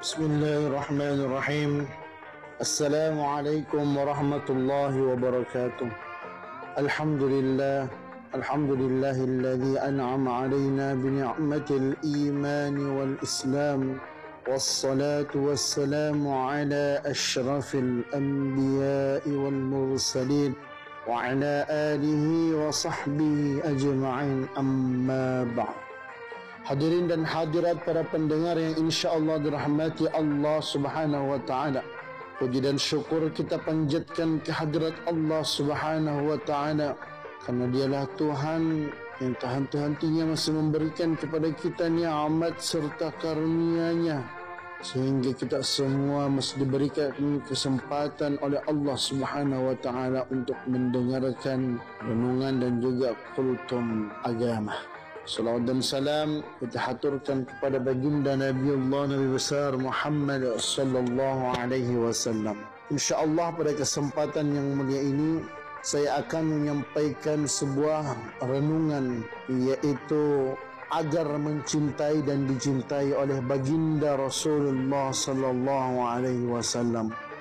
Bismillahirrahmanirrahim. Assalamualaikum warahmatullahi wabarakatuh. Alhamdulillahilladzi an'ama 'alaina bi ni'matil iman wal islam. Wassalatu wassalamu ala asyrafil anbiya'i wal mursalin wa ala alihi wa sahbihi ajma'in, amma ba'd. Hadirin dan hadirat para pendengar yang insya-Allah dirahmati Allah Subhanahu wa taala. Puji dan syukur kita panjatkan kehadirat Allah Subhanahu wa taala karena Dialah Tuhan yang tahan-hentinya masih memberikan kepada kita nikmat serta karunia-Nya, sehingga kita semua masih diberikan kesempatan oleh Allah Subhanahu wa taala untuk mendengarkan renungan dan juga kultum agama. Salawat dan salam kita haturkan kepada baginda Nabiullah Nabi besar Muhammad sallallahu alaihi wasallam. Insyaallah pada kesempatan yang mulia ini saya akan menyampaikan sebuah renungan, yaitu agar mencintai dan dicintai oleh baginda Rasulullah sallallahu alaihi wasallam.